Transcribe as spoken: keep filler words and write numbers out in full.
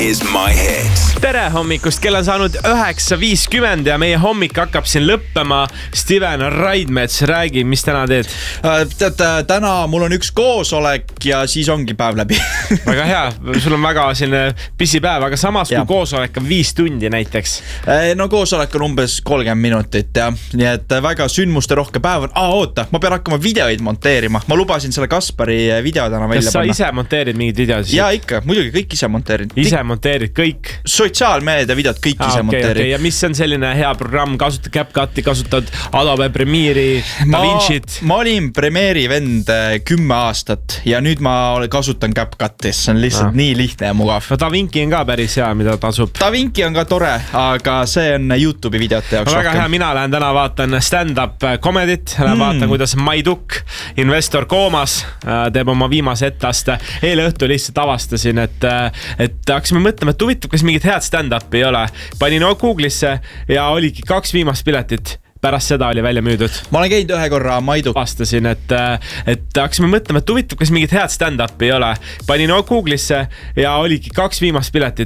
is my hit. Tere hommikust, kell on saanud üheksa viiskümmend ja meie hommik hakkab siin lõppema. Steven Raidmets, räägi, mis täna teed? Tead, täna mul on üks koosolek ja siis ongi päev läbi. Väga hea, sul on väga selline pisipäev, aga samas kui ja. Koosolek on viis tundi näiteks. No koosolek on umbes kolmkümmend minutit ja nii et väga sündmuste rohke päev on. Aa, oota, ma pean hakkama videoid monteerima. Ma lubasin selle Kaspari video täna välja panna. Kas sa ise monteerid mingid videod? Ja ikka, muidugi kõik ise monteerid. Ise monteerid kõik? Sotsiaalmeedia videod kõik ah, ise okay, monteerid. Okay. Ja mis on selline hea programm? Kasutad CapCuti, kasutad Adobe Premiere'i, DaVincit? Ma, ma olin Premiere'i vend kümme aastat ja nüüd ma kasutan CapCutis. See on lihtsalt ah. nii lihtne ja mugav. No DaVinci on ka päris hea, mida tasub. DaVinci on ka tore, aga see on YouTube'i videote jaoks no, väga hea, mina lähen täna vaatan stand-up comedit. Lähen mm. vaatan, kuidas Maiduk, investor koomas, teeb oma viimase etteaste. Eile õhtu lihtsalt avastasin, et, et hakkasime mõtlema, et huvitav, kas mingit head stand-up ei ole. Panin Google'isse ja oligi kaks viimast piletit. Pärast seda oli välja müüdud. Ma olen käinud ühe korra Maiduk. Vastasin, et, et hakkasime mõtlema, et huvitav, kas mingit head stand-up ei ole. Panin Google'isse ja oligi kaks viimast piletit.